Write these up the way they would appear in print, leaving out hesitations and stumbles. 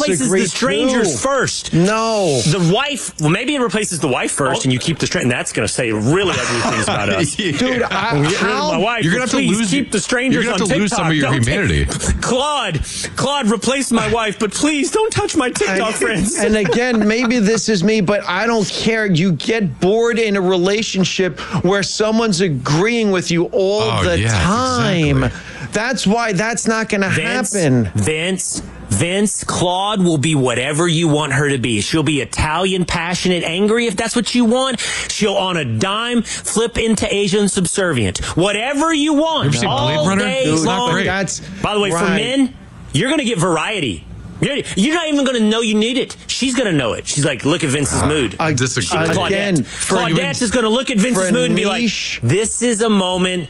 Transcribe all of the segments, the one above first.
replaces the strangers first. No. The wife, well, maybe it replaces the wife first, and you keep the stranger. And that's going to say really ugly things about us. Dude, Get rid of my wife. You're going to have to lose. Keep the strangers You're on going to have to lose TikTok. some of your humanity. Claude, replace my wife, but please don't touch my TikTok friends. And again, maybe this is me, but I don't care. You get bored in a relationship where someone's agreeing with you all the time. Exactly. That's why that's not going to happen. Vince, Claude will be whatever you want her to be. She'll be Italian, passionate, angry if that's what you want. She'll, on a dime, flip into Asian subservient. Whatever you want. You ever seen Blade Runner? Dude, not great. By the way, for men, you're going to get variety. You're not even going to know you need it. She's going to know it. She's like, look at Vince's mood. I disagree. Claudette is going to look at Vince's mood and be like, this is a moment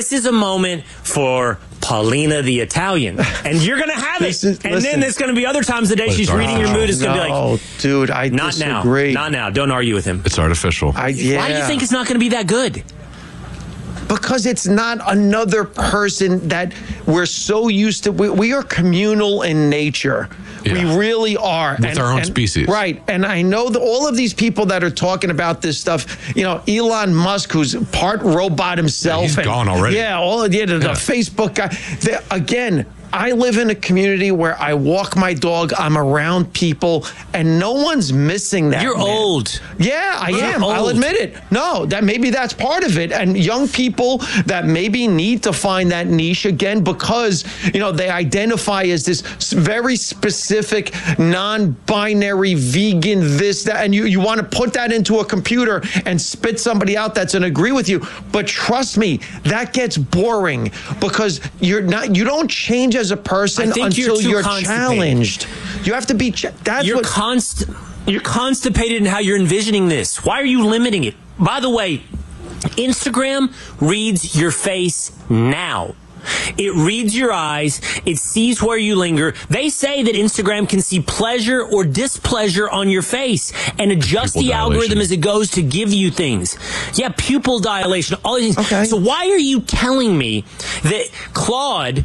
for Paulina the Italian. And you're going to have it. Then there's going to be other times of the day she's reading your mood. It's going to be like, oh, dude, I disagree. Not now. Don't argue with him. It's artificial. Why do you think it's not going to be that good? Because it's not another person that we're so used to. We are communal in nature. Yeah. We really are. With our own species. Right. And I know that all of these people that are talking about this stuff, Elon Musk, who's part robot himself. He's gone already. Yeah, the Facebook guy. Again, I live in a community where I walk my dog, I'm around people, and no one's missing that. You're old. Yeah, I am. I'll admit it. No, maybe that's part of it. And young people that maybe need to find that niche again because, they identify as this very specific, non-binary, vegan, this, that, and you want to put that into a computer and spit somebody out that's going to agree with you. But trust me, that gets boring because you don't change as a person until you're challenged. You have to be. You're constipated in how you're envisioning this. Why are you limiting it? By the way, Instagram reads your face now. It reads your eyes. It sees where you linger. They say that Instagram can see pleasure or displeasure on your face and adjust the algorithm as it goes to give you things. Yeah, pupil dilation, all these things. Okay. So why are you telling me that Claudette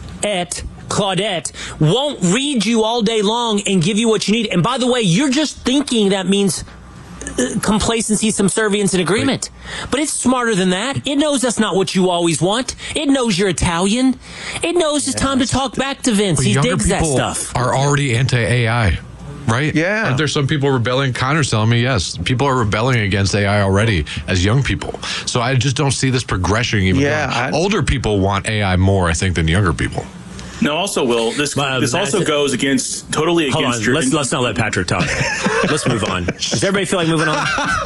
won't read you all day long and give you what you need? And by the way, you're just thinking that means complacency, subservience, and agreement. But it's smarter than that. It knows that's not what you always want. It knows you're Italian. It knows it's time to talk back to Vince. He digs that stuff. Are already anti-AI. Right? Yeah. Aren't there some people rebelling? Connor's telling me, yes. People are rebelling against AI already as young people. So I just don't see this progression even going. Older people want AI more, I think, than younger people. No, also, Will, this also goes totally against your... Let's not let Patrick talk. Let's move on. Does everybody feel like moving on?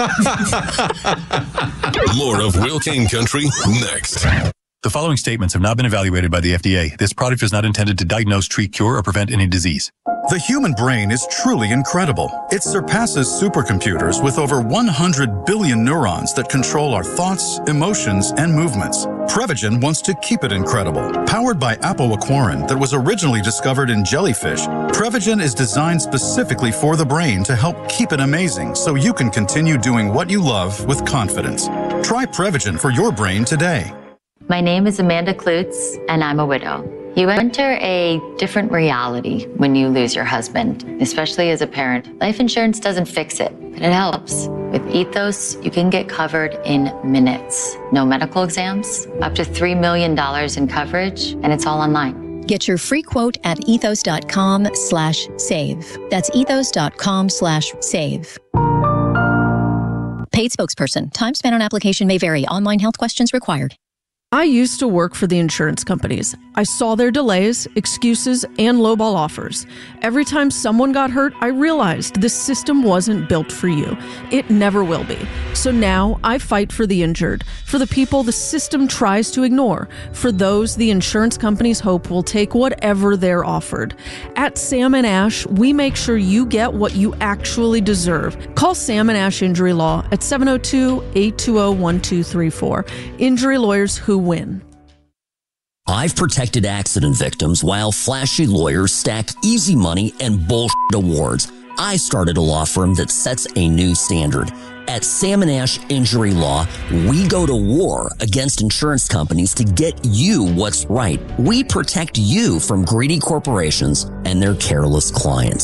More of Will Kane Country next. The following statements have not been evaluated by the FDA. This product is not intended to diagnose, treat, cure, or prevent any disease. The human brain is truly incredible. It surpasses supercomputers with over 100 billion neurons that control our thoughts, emotions, and movements. Prevagen wants to keep it incredible. Powered by apoaquarin that was originally discovered in jellyfish, Prevagen is designed specifically for the brain to help keep it amazing so you can continue doing what you love with confidence. Try Prevagen for your brain today. My name is Amanda Klutz, and I'm a widow. You enter a different reality when you lose your husband, especially as a parent. Life insurance doesn't fix it, but it helps. With Ethos, you can get covered in minutes. No medical exams, up to $3 million in coverage, and it's all online. Get your free quote at ethos.com/save. That's ethos.com/save. Paid spokesperson. Time spent on application may vary. Online health questions required. I used to work for the insurance companies. I saw their delays, excuses, and lowball offers. Every time someone got hurt, I realized this system wasn't built for you. It never will be. So now I fight for the injured, for the people the system tries to ignore, for those the insurance companies hope will take whatever they're offered. At Sam & Ash, we make sure you get what you actually deserve. Call Sam & Ash Injury Law at 702-820-1234. Injury lawyers who win. I've protected accident victims while flashy lawyers stack easy money and bullshit awards. I started a law firm that sets a new standard. At Sam & Ash Injury Law, we go to war against insurance companies to get you what's right. We protect you from greedy corporations and their careless clients.